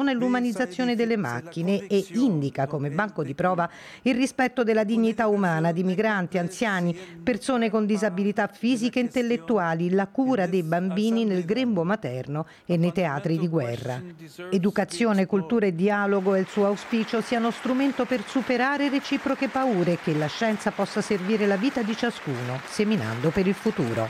persona e l'umanizzazione delle macchine e indica come banco di prova il rispetto della dignità umana di migranti, anziani, persone con disabilità fisiche e intellettuali, la cura dei bambini nel grembo materno e nei teatri di guerra. Educazione, cultura e dialogo è il suo auspicio siano strumento per superare reciproche paure e che la scienza possa servire la vita di ciascuno, seminando per il futuro.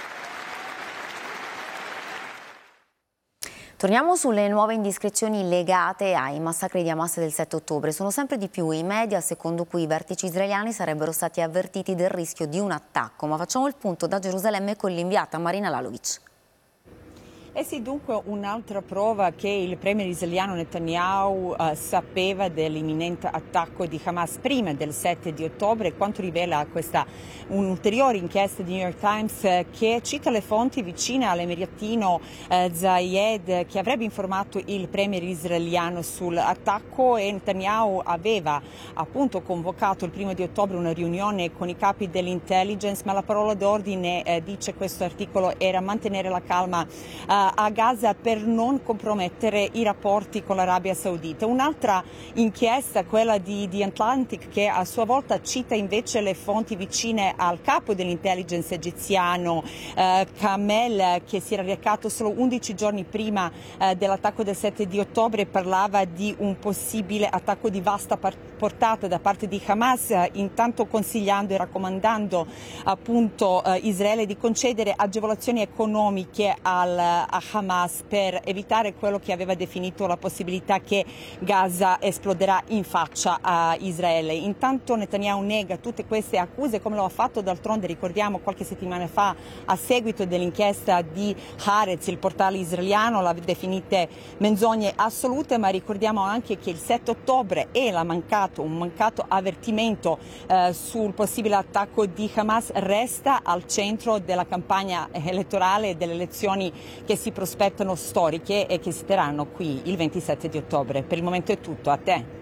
Torniamo sulle nuove indiscrezioni legate ai massacri di Hamas del 7 ottobre. Sono sempre di più i media secondo cui i vertici israeliani sarebbero stati avvertiti del rischio di un attacco. Ma facciamo il punto da Gerusalemme con l'inviata Marina Lalovic. Eh sì, dunque un'altra prova che il premier israeliano Netanyahu sapeva dell'imminente attacco di Hamas prima del 7 di ottobre, quanto rivela un'ulteriore inchiesta di New York Times che cita le fonti vicine all'emiratino Zayed che avrebbe informato il premier israeliano sull'attacco, e Netanyahu aveva appunto convocato il 1 di ottobre una riunione con i capi dell'intelligence, ma la parola d'ordine, dice questo articolo, era mantenere la calma a Gaza per non compromettere i rapporti con l'Arabia Saudita. Un'altra inchiesta, quella di Atlantic, che a sua volta cita invece le fonti vicine al capo dell'intelligence egiziano Kamel, che si era recato solo 11 giorni prima dell'attacco del 7 di ottobre, parlava di un possibile attacco di vasta portata da parte di Hamas, intanto consigliando e raccomandando appunto Israele di concedere agevolazioni economiche a Hamas per evitare quello che aveva definito la possibilità che Gaza esploderà in faccia a Israele. Intanto Netanyahu nega tutte queste accuse, come lo ha fatto d'altronde, ricordiamo, qualche settimana fa a seguito dell'inchiesta di Haaretz, il portale israeliano, l'ha definite menzogne assolute, ma ricordiamo anche che il 7 ottobre e un mancato avvertimento sul possibile attacco di Hamas resta al centro della campagna elettorale delle elezioni che si prospettano storiche e che si terranno qui il 27 di ottobre. Per il momento è tutto, a te.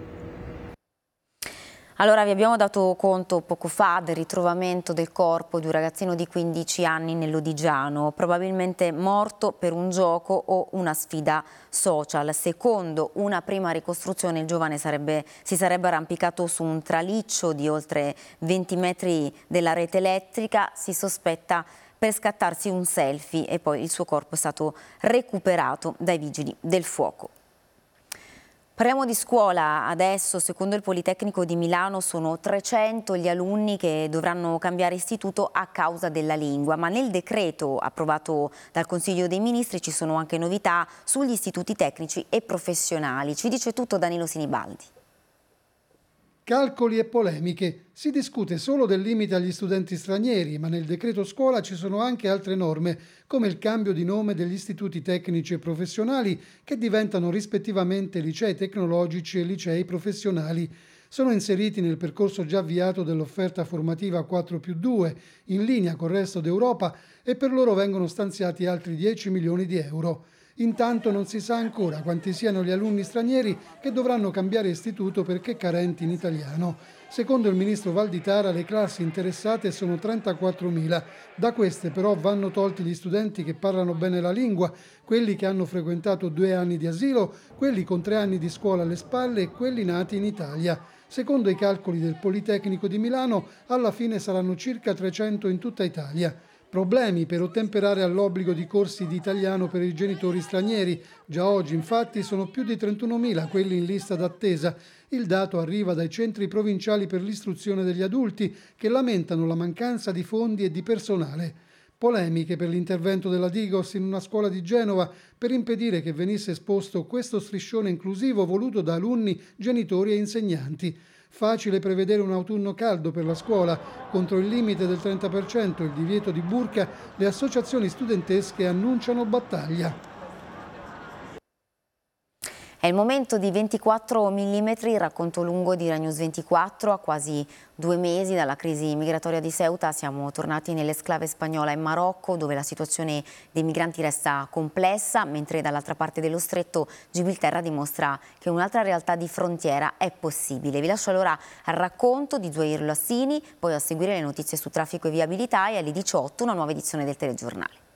Allora, vi abbiamo dato conto poco fa del ritrovamento del corpo di un ragazzino di 15 anni nell'Odigiano, probabilmente morto per un gioco o una sfida social. Secondo una prima ricostruzione, il giovane si sarebbe arrampicato su un traliccio di oltre 20 metri della rete elettrica, si sospetta per scattarsi un selfie, e poi il suo corpo è stato recuperato dai vigili del fuoco. Parliamo di scuola adesso. Secondo il Politecnico di Milano sono 300 gli alunni che dovranno cambiare istituto a causa della lingua, ma nel decreto approvato dal Consiglio dei Ministri ci sono anche novità sugli istituti tecnici e professionali. Ci dice tutto Danilo Sinibaldi. Calcoli e polemiche. Si discute solo del limite agli studenti stranieri, ma nel decreto scuola ci sono anche altre norme, come il cambio di nome degli istituti tecnici e professionali, che diventano rispettivamente licei tecnologici e licei professionali. Sono inseriti nel percorso già avviato dell'offerta formativa 4+2, in linea col resto d'Europa, e per loro vengono stanziati altri 10 milioni di euro. Intanto non si sa ancora quanti siano gli alunni stranieri che dovranno cambiare istituto perché carenti in italiano. Secondo il ministro Valditara le classi interessate sono 34.000. Da queste però vanno tolti gli studenti che parlano bene la lingua, quelli che hanno frequentato 2 anni di asilo, quelli con 3 anni di scuola alle spalle e quelli nati in Italia. Secondo i calcoli del Politecnico di Milano, alla fine saranno circa 300 in tutta Italia. Problemi per ottemperare all'obbligo di corsi di italiano per i genitori stranieri. Già oggi, infatti, sono più di 31.000 quelli in lista d'attesa. Il dato arriva dai centri provinciali per l'istruzione degli adulti, che lamentano la mancanza di fondi e di personale. Polemiche per l'intervento della Digos in una scuola di Genova per impedire che venisse esposto questo striscione inclusivo voluto da alunni, genitori e insegnanti. Facile prevedere un autunno caldo per la scuola. Contro il limite del 30% e il divieto di burka, le associazioni studentesche annunciano battaglia. È il momento di 24 mm, racconto lungo di Rai News 24. A quasi 2 mesi dalla crisi migratoria di Ceuta siamo tornati nell'esclave spagnola in Marocco, dove la situazione dei migranti resta complessa, mentre dall'altra parte dello stretto Gibilterra dimostra che un'altra realtà di frontiera è possibile. Vi lascio allora al racconto di Zuhair Lassini, poi a seguire le notizie su traffico e viabilità, e alle 18 una nuova edizione del telegiornale.